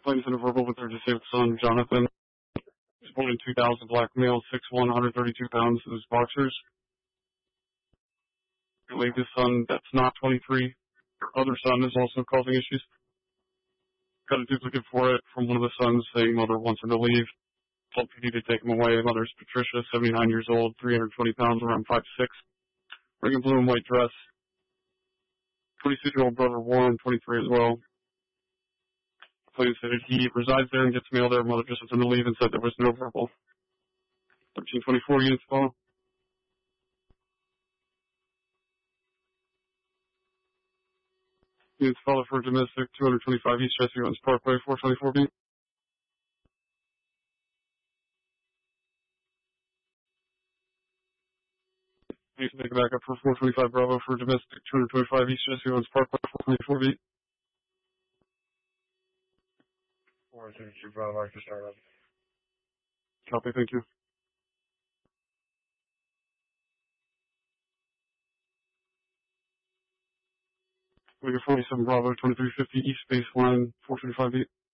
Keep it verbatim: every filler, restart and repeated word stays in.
Claims in a verbal with their disabled son, Jonathan. He was born in two thousand, black male, six one, one hundred thirty-two pounds, who's boxers. I believe his son, that's not twenty-three, other son is also causing issues. Got a duplicate for it from one of the sons saying mother wants him to leave. Told P D to take him away. Mother's Patricia, seventy-nine years old, three hundred twenty pounds, around five six. Wearing a blue and white dress. twenty-six-year-old brother Warren, twenty-three as well. Claims that he resides there and gets mail there. Mother just wants him to leave and said there was no verbal. thirteen twenty-four units follow. Units follow for domestic, two twenty-five East Jesse Owens Parkway, four twenty-four B. Need to make a backup for four twenty-five Bravo for domestic, two twenty-five East Jesse Owens Parkway, four twenty-four B. four thirty-two Bravo, I can start up. Copy, thank you. We got forty-seven Bravo, twenty-three fifty East Baseline, four twenty-five B.